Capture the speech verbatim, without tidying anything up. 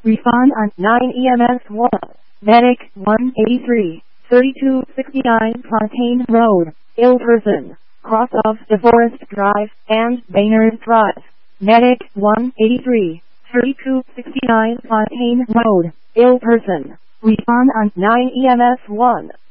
Refund on nine E M S one. Medic one eighty-three, thirty-two sixty-nine Plantain Road, ill person, cross of DeForest Drive and Baynard Drive. Medic one eighty-three, thirty-two sixty-nine Plantain Road, ill person. Refund on nine E M S one.